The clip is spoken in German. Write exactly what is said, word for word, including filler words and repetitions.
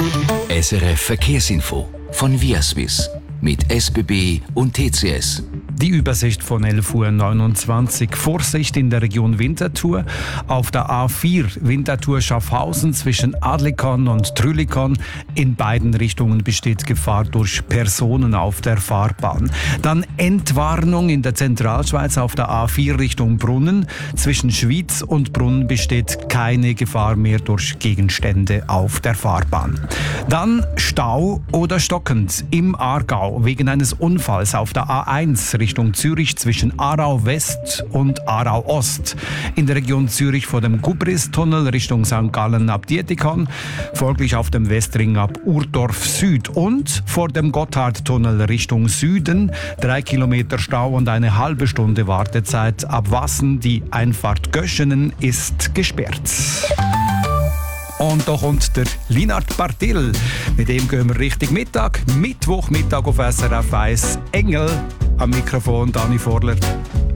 S R F Verkehrsinfo von Viaswiss mit S B B und T C S. Die Übersicht von elf Uhr neunundzwanzig. Vorsicht in der Region Winterthur. Auf der A vier Winterthur Schaffhausen zwischen Adlikon und Trülikon. In beiden Richtungen besteht Gefahr durch Personen auf der Fahrbahn. Dann Entwarnung in der Zentralschweiz auf der A vier Richtung Brunnen. Zwischen Schwyz und Brunnen besteht keine Gefahr mehr durch Gegenstände auf der Fahrbahn. Dann Stau oder stockend im Aargau wegen eines Unfalls auf der A eins Richtung Zürich zwischen Aarau West und Aarau Ost. In der Region Zürich vor dem Gubristunnel Richtung Sankt Gallen ab Dietikon, folglich auf dem Westring ab Urdorf Süd und vor dem Gotthardtunnel Richtung Süden drei Kilometer Stau und eine halbe Stunde Wartezeit. Ab Wassen die Einfahrt Göschenen ist gesperrt. Und da kommt der Linard Bartil. Mit dem gehen wir Richtung Mittag. Mittwochmittag auf S R F eins. Engel am Mikrofon, Dani Vorler.